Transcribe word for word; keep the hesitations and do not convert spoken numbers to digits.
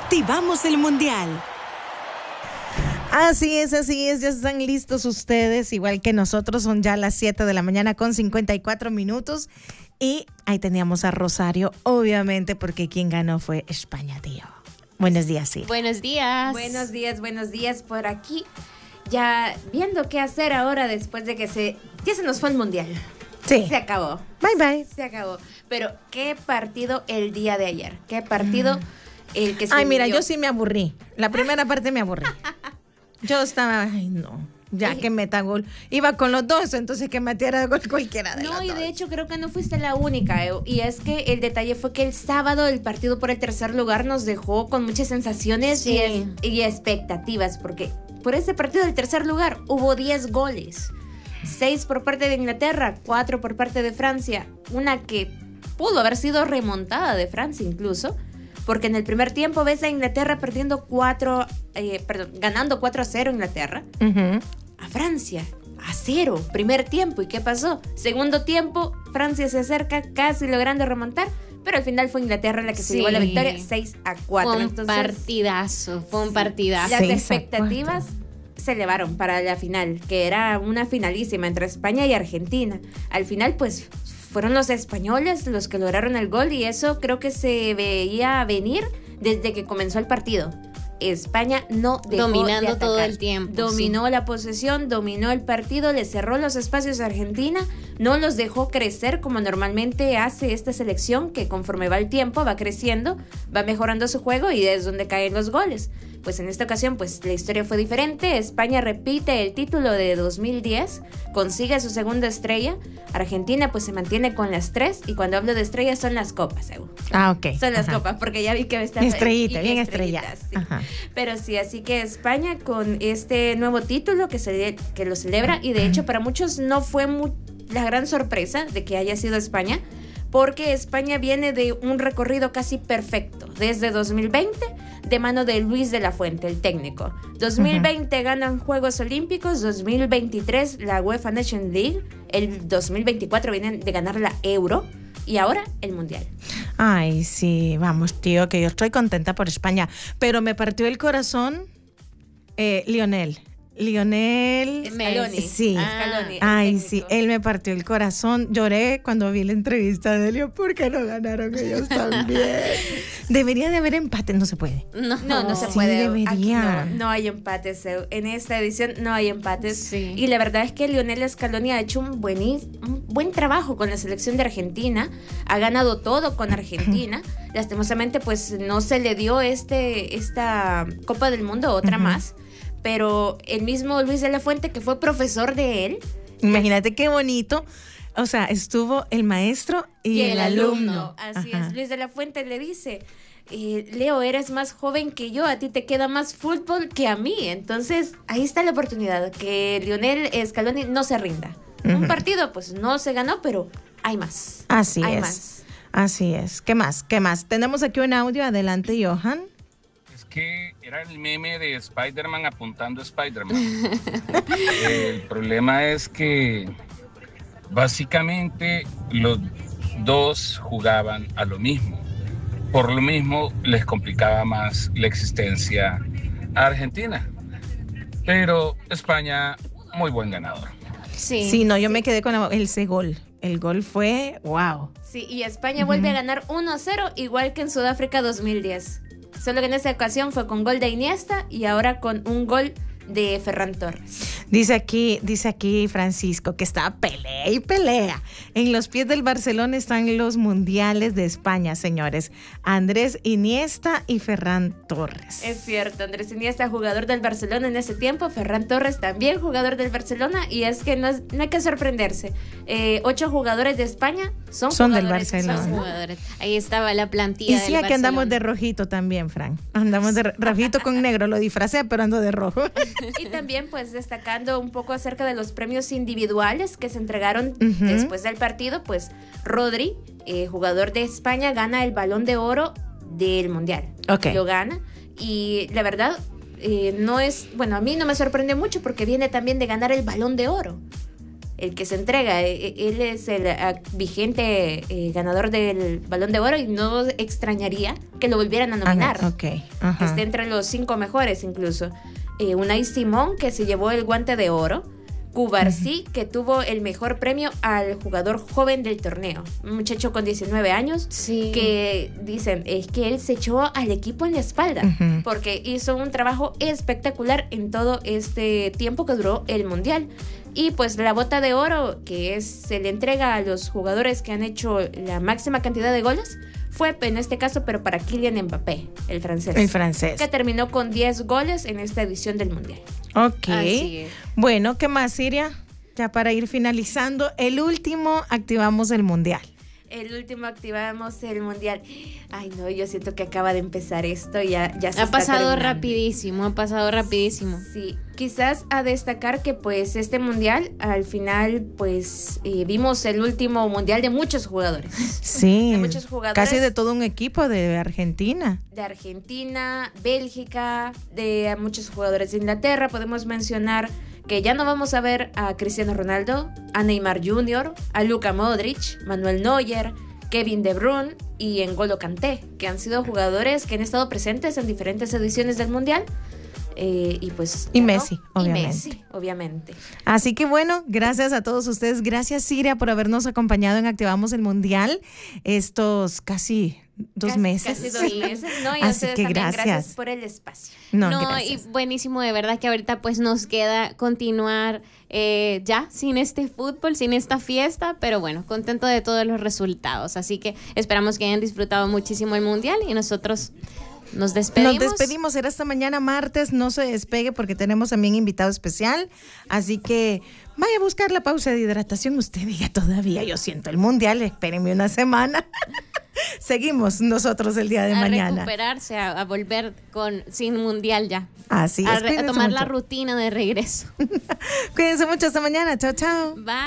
Activamos el Mundial. Así es, así es, ya están listos ustedes, igual que nosotros, son ya las siete de la mañana con cincuenta y cuatro minutos y ahí teníamos a Rosario, obviamente, porque quien ganó fue España, tío. Buenos días, sí. Buenos días. Buenos días, buenos días por aquí, ya viendo qué hacer ahora después de que se, ya se nos fue el Mundial. Sí. Se acabó. Bye, bye. Se acabó. Pero qué partido el día de ayer, qué partido mm. el que se Ay, mira, vivió. yo sí me aburrí, la primera parte me aburrí. Yo estaba, ay no, ya que meta gol. Iba con los dos, entonces que metiera gol cualquiera de No, los y dos. de hecho creo que no fuiste la única, Ew. Y es que el detalle fue que el sábado el partido por el tercer lugar nos dejó con muchas sensaciones Sí. y, es, y expectativas, porque por ese partido del tercer lugar hubo diez goles. seis por parte de Inglaterra, cuatro por parte de Francia. Una que pudo haber sido remontada de Francia incluso. Porque en el primer tiempo ves a Inglaterra perdiendo cuatro, eh, perdón, ganando cuatro a cero Inglaterra. Uh-huh. A Francia, a cero, primer tiempo. ¿Y qué pasó? Segundo tiempo, Francia se acerca, casi logrando remontar, pero al final fue Inglaterra la que se Sí. llevó la victoria, seis a cuatro. Fue un Entonces, partidazo, fue un partidazo. las seis a expectativas se elevaron para la final, que era una finalísima entre España y Argentina. Al final, pues, fueron los españoles los que lograron el gol y eso creo que se veía venir desde que comenzó el partido. España no dejó Dominando de atacar. todo el tiempo, Dominó la posesión, dominó el partido, le cerró los espacios a Argentina, no los dejó crecer como normalmente hace esta selección, que conforme va el tiempo va creciendo, va mejorando su juego y es donde caen los goles. Pues en esta ocasión pues la historia fue diferente. España repite el título de dos mil diez, consigue su segunda estrella. Argentina pues se mantiene con las tres, y cuando hablo de estrellas son las copas, Ew. Ah, ok. Son las Ajá. copas, porque ya vi que está Estrellita, y bien estrellitas, estrellada. sí. Ajá. Pero sí, así que España con este nuevo título que se que lo celebra, y de hecho para muchos no fue muy, la gran sorpresa de que haya sido España, porque España viene de un recorrido casi perfecto desde dos mil veinte, de mano de Luis de la Fuente, el técnico. dos mil veinte uh-huh. ganan Juegos Olímpicos, dos mil veintitrés la UEFA Nations League, el dos mil veinticuatro vienen de ganar la Euro y ahora el Mundial. Ay, sí, vamos, tío, que yo estoy contenta por España, pero me partió el corazón eh, Lionel. Lionel Scaloni. Sí. Ah, Scaloni, Ay, técnico. sí, él me partió el corazón. Lloré cuando vi la entrevista de Elio. ¿Por qué no ganaron ellos también? Debería de haber empate, no se puede. No, no, no se Sí, puede. debería. Aquí no, no hay empates. En esta edición no hay empates. Sí. Y la verdad es que Lionel Scaloni ha hecho un, buenis, un buen trabajo con la selección de Argentina. Ha ganado todo con Argentina. Lastimosamente, pues no se le dio este esta Copa del Mundo, otra uh-huh. más. Pero el mismo Luis de la Fuente, que fue profesor de él. Imagínate qué bonito. O sea, estuvo el maestro y, y el, el alumno. alumno. Así Ajá. es. Luis de la Fuente le dice, eh, Leo, eres más joven que yo, a ti te queda más fútbol que a mí. Entonces, ahí está la oportunidad, que Lionel Scaloni no se rinda. Uh-huh. Un partido, pues no se ganó, pero hay más. Así hay es. Más. Así es. ¿Qué más? ¿Qué más? Tenemos aquí un audio. Adelante, Johan. Que era el meme de Spider-Man apuntando a Spider-Man. El problema es que básicamente los dos jugaban a lo mismo. Por lo mismo les complicaba más la existencia a Argentina. Pero España, muy buen ganador. Sí, sí no, yo sí. me quedé con el, ese gol. El gol fue wow. Sí, y España uh-huh. vuelve a ganar uno a cero, igual que en Sudáfrica dos mil diez. Solo que en esta ocasión fue con gol de Iniesta y ahora con un gol de Ferran Torres. Dice aquí, dice aquí Francisco que está pelea y pelea. En los pies del Barcelona están los mundiales de España, señores. Andrés Iniesta y Ferran Torres. Es cierto, Andrés Iniesta, jugador del Barcelona en ese tiempo, Ferran Torres también jugador del Barcelona, y es que no, es, no hay que sorprenderse. Eh, ocho jugadores de España son, son del Barcelona. Son jugadores. Ahí estaba la plantilla. Y sí, del aquí Barcelona. andamos de rojito también, Fran. Andamos de rojito con negro, lo disfracé, pero ando de rojo. Y también pues destacando un poco acerca de los premios individuales que se entregaron uh-huh. después del partido, pues Rodri, eh, jugador de España, gana el Balón de Oro del Mundial. Okay. Lo gana y la verdad eh, no es, bueno, a mí no me sorprende mucho porque viene también de ganar el Balón de Oro. el que se entrega. Él es el uh, vigente eh, ganador del Balón de Oro y no extrañaría que lo volvieran a nominar. Ajá, okay. Ajá. Que esté entre los cinco mejores incluso. Eh, Unai Simón, que se llevó el guante de oro. Cubarsí, uh-huh. que tuvo el mejor premio al jugador joven del torneo. Un muchacho con diecinueve años, sí. que dicen, es que él se echó al equipo en la espalda, uh-huh. porque hizo un trabajo espectacular en todo este tiempo que duró el Mundial. Y pues la bota de oro, que es se le entrega a los jugadores que han hecho la máxima cantidad de goles, fue en este caso, pero para Kylian Mbappé, el francés. El francés. Que terminó con diez goles en esta edición del Mundial. Ok. Bueno, ¿qué más, Siria? Ya para ir finalizando, el último activamos el Mundial. El último activamos el Mundial. Ay, no, yo siento que acaba de empezar esto y ya, ya se ha está pasado terminando. rapidísimo, ha pasado rapidísimo. Sí, quizás a destacar que pues este Mundial, al final, pues eh, vimos el último Mundial de muchos jugadores. Sí, de muchos jugadores. Casi de todo un equipo de Argentina. De Argentina, Bélgica, de muchos jugadores de Inglaterra. Podemos mencionar que ya no vamos a ver a Cristiano Ronaldo, a Neymar junior, a Luka Modric, Manuel Neuer, Kevin De Bruyne y N'Golo Kanté, que han sido jugadores que han estado presentes en diferentes ediciones del Mundial. Eh, y pues y Messi, no, obviamente. Y Messi, obviamente. Así que bueno, gracias a todos ustedes. Gracias, Siria, por habernos acompañado en Activamos el Mundial estos casi dos casi, meses. Casi dos meses, ¿no? Y Así ustedes que también, gracias. gracias por el espacio. No, no gracias. Y buenísimo, de verdad que ahorita pues nos queda continuar eh, ya sin este fútbol, sin esta fiesta, pero bueno, contento de todos los resultados. Así que esperamos que hayan disfrutado muchísimo el Mundial y nosotros nos despedimos. Nos despedimos, será hasta mañana martes, no se despegue porque tenemos también invitado especial, así que vaya a buscar la pausa de hidratación, usted diga todavía, yo siento el Mundial, espérenme una semana. Seguimos nosotros el día de a mañana. A recuperarse, a, a volver con sin Mundial ya. Así a, es. re, a tomar mucho. La rutina de regreso. Cuídense mucho, hasta mañana, chao, chao. Bye.